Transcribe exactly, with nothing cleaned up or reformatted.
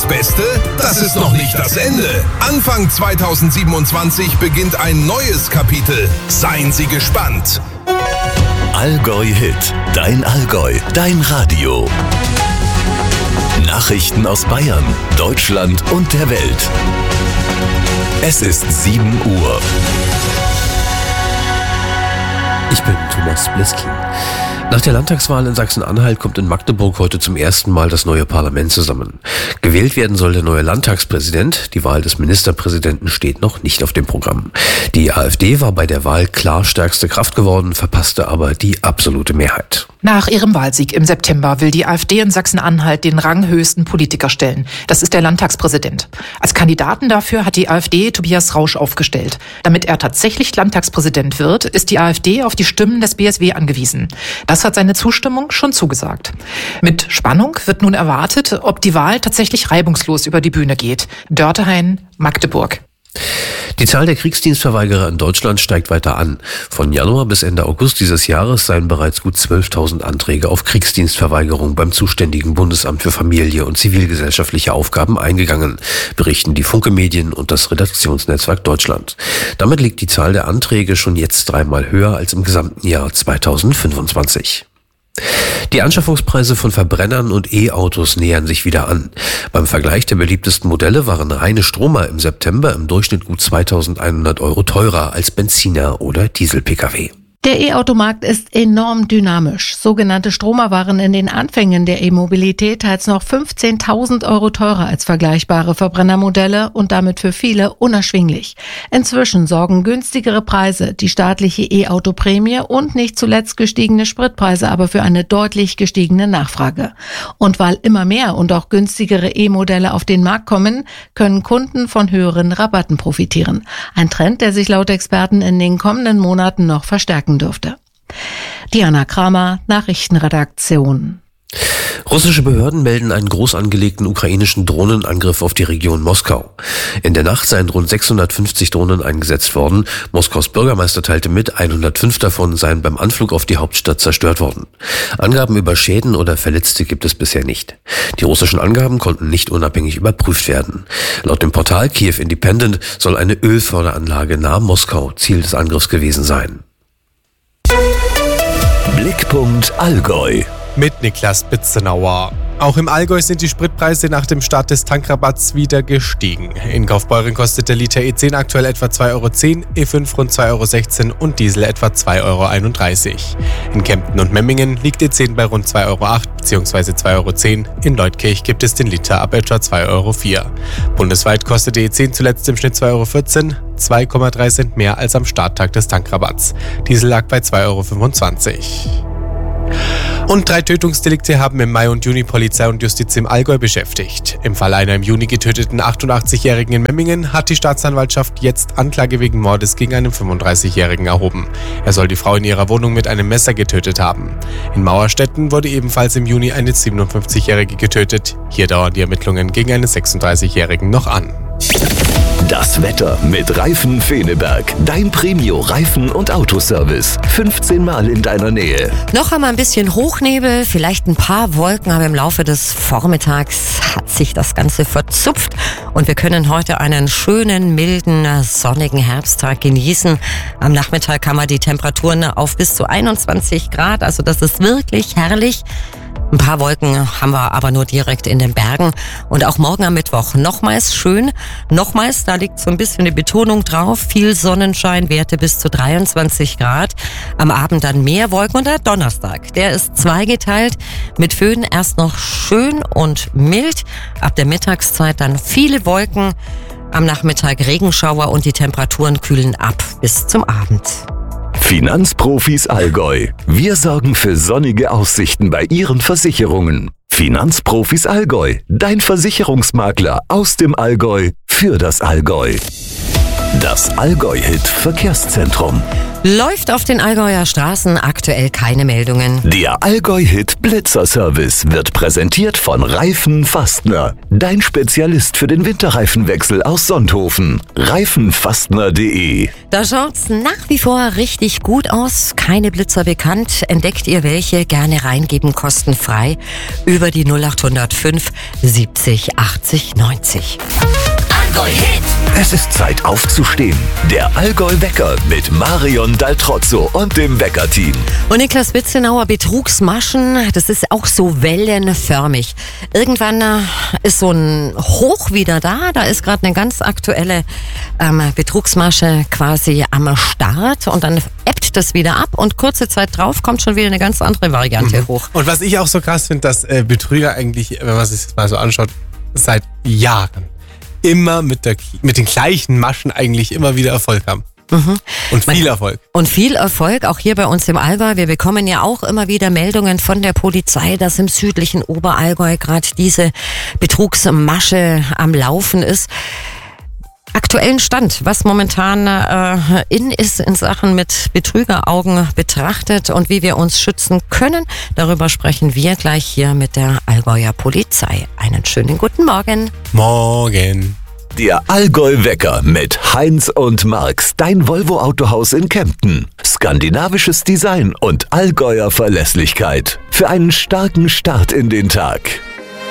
das Beste? Das ist noch nicht das Ende. Anfang zweitausendsiebenundzwanzig beginnt ein neues Kapitel. Seien Sie gespannt. Allgäu Hit. Dein Allgäu. Dein Radio. Nachrichten aus Bayern, Deutschland und der Welt. Es ist sieben Uhr. Ich bin Thomas Bliskin. Nach der Landtagswahl in Sachsen-Anhalt kommt in Magdeburg heute zum ersten Mal das neue Parlament zusammen. Gewählt werden soll der neue Landtagspräsident. Die Wahl des Ministerpräsidenten steht noch nicht auf dem Programm. Die AfD war bei der Wahl klar stärkste Kraft geworden, verpasste aber die absolute Mehrheit. Nach ihrem Wahlsieg im September will die AfD in Sachsen-Anhalt den ranghöchsten Politiker stellen. Das ist der Landtagspräsident. Als Kandidaten dafür hat die AfD Tobias Rausch aufgestellt. Damit er tatsächlich Landtagspräsident wird, ist die AfD auf die Stimmen des B S W angewiesen. Das hat seine Zustimmung schon zugesagt. Mit Spannung wird nun erwartet, ob die Wahl tatsächlich reibungslos über die Bühne geht. Dörtehain, Magdeburg. Die Zahl der Kriegsdienstverweigerer in Deutschland steigt weiter an. Von Januar bis Ende August dieses Jahres seien bereits gut zwölftausend Anträge auf Kriegsdienstverweigerung beim zuständigen Bundesamt für Familie und zivilgesellschaftliche Aufgaben eingegangen, berichten die Funke Medien und das Redaktionsnetzwerk Deutschland. Damit liegt die Zahl der Anträge schon jetzt dreimal höher als im gesamten Jahr zweitausendfünfundzwanzig. Die Anschaffungspreise von Verbrennern und E-Autos nähern sich wieder an. Beim Vergleich der beliebtesten Modelle waren reine Stromer im September im Durchschnitt gut zweitausendeinhundert Euro teurer als Benziner oder Diesel-P K W. Der E-Automarkt ist enorm dynamisch. Sogenannte Stromer waren in den Anfängen der E-Mobilität teils noch fünfzehntausend Euro teurer als vergleichbare Verbrennermodelle und damit für viele unerschwinglich. Inzwischen sorgen günstigere Preise, die staatliche E-Auto-Prämie und nicht zuletzt gestiegene Spritpreise aber für eine deutlich gestiegene Nachfrage. Und weil immer mehr und auch günstigere E-Modelle auf den Markt kommen, können Kunden von höheren Rabatten profitieren. Ein Trend, der sich laut Experten in den kommenden Monaten noch verstärken dürfte. Diana Kramer, Nachrichtenredaktion. Russische Behörden melden einen groß angelegten ukrainischen Drohnenangriff auf die Region Moskau. In der Nacht seien rund sechshundertfünfzig Drohnen eingesetzt worden. Moskaus Bürgermeister teilte mit, hundertfünf davon seien beim Anflug auf die Hauptstadt zerstört worden. Angaben über Schäden oder Verletzte gibt es bisher nicht. Die russischen Angaben konnten nicht unabhängig überprüft werden. Laut dem Portal Kiew Independent soll eine Ölförderanlage nahe Moskau Ziel des Angriffs gewesen sein. Blickpunkt Allgäu. Mit Niklas Bitzenauer. Auch im Allgäu sind die Spritpreise nach dem Start des Tankrabatts wieder gestiegen. In Kaufbeuren kostet der Liter E zehn aktuell etwa zwei Euro zehn, E fünf rund zwei Euro sechzehn und Diesel etwa zwei Euro einunddreißig. In Kempten und Memmingen liegt E zehn bei rund zwei Euro acht bzw. zwei Euro zehn. In Leutkirch gibt es den Liter ab etwa zwei Euro vier. Bundesweit kostete E zehn zuletzt im Schnitt zwei Euro vierzehn, zwei Komma drei Cent mehr als am Starttag des Tankrabatts. Diesel lag bei zwei Euro fünfundzwanzig. Und drei Tötungsdelikte haben im Mai und Juni Polizei und Justiz im Allgäu beschäftigt. Im Fall einer im Juni getöteten achtundachtzigjährigen in Memmingen hat die Staatsanwaltschaft jetzt Anklage wegen Mordes gegen einen fünfunddreißigjährigen erhoben. Er soll die Frau in ihrer Wohnung mit einem Messer getötet haben. In Mauerstetten wurde ebenfalls im Juni eine siebenundfünfzigjährige getötet. Hier dauern die Ermittlungen gegen einen sechsunddreißigjährigen noch an. Das Wetter mit Reifen Feneberg. Dein Premio-Reifen- und Autoservice. fünfzehn Mal in deiner Nähe. Noch einmal ein bisschen Hochnebel, vielleicht ein paar Wolken, aber im Laufe des Vormittags hat sich das Ganze verzupft. Und wir können heute einen schönen, milden, sonnigen Herbsttag genießen. Am Nachmittag kann man die Temperaturen auf bis zu einundzwanzig Grad. Also das ist wirklich herrlich. Ein paar Wolken haben wir aber nur direkt in den Bergen. Und auch morgen am Mittwoch nochmals schön. Nochmals, da liegt so ein bisschen die Betonung drauf. Viel Sonnenschein, Werte bis zu dreiundzwanzig Grad. Am Abend dann mehr Wolken. Und der Donnerstag, der ist zweigeteilt. Mit Föhn erst noch schön und mild. Ab der Mittagszeit dann viele Wolken. Am Nachmittag Regenschauer und die Temperaturen kühlen ab bis zum Abend. Finanzprofis Allgäu. Wir sorgen für sonnige Aussichten bei Ihren Versicherungen. Finanzprofis Allgäu. Dein Versicherungsmakler aus dem Allgäu für das Allgäu. Das Allgäu-Hit-Verkehrszentrum. Läuft auf den Allgäuer Straßen aktuell keine Meldungen. Der Allgäu-Hit-Blitzer-Service wird präsentiert von Reifen Fastner. Dein Spezialist für den Winterreifenwechsel aus Sonthofen. reifenfastner punkt de. Da schaut's nach wie vor richtig gut aus. Keine Blitzer bekannt. Entdeckt ihr welche? Gerne reingeben, kostenfrei. Über die null acht null fünf siebzig achtzig neunzig. Allgäu-Hit. Es ist Zeit aufzustehen. Der Allgäu-Wecker mit Marion Daltrozzo und dem Wecker-Team. Und Niklas Witzenauer, Betrugsmaschen, das ist auch so wellenförmig. Irgendwann äh, ist so ein Hoch wieder da. Da ist gerade eine ganz aktuelle ähm, Betrugsmasche quasi am Start. Und dann ebbt das wieder ab. Und kurze Zeit drauf kommt schon wieder eine ganz andere Variante mhm. hoch. Und was ich auch so krass finde, dass äh, Betrüger eigentlich, wenn man sich das mal so anschaut, seit Jahren immer mit, der, mit den gleichen Maschen eigentlich immer wieder Erfolg haben. Mhm. Und viel Erfolg. Und viel Erfolg, auch hier bei uns im Allgäu. Wir bekommen ja auch immer wieder Meldungen von der Polizei, dass im südlichen Oberallgäu gerade diese Betrugsmasche am Laufen ist. Aktuellen Stand, was momentan äh, in ist in Sachen mit Betrügeraugen betrachtet und wie wir uns schützen können, darüber sprechen wir gleich hier mit der Allgäuer Polizei. Einen schönen guten Morgen. Morgen. Der Allgäu-Wecker mit Heinz und Marx, dein Volvo-Autohaus in Kempten. Skandinavisches Design und Allgäuer Verlässlichkeit. Für einen starken Start in den Tag.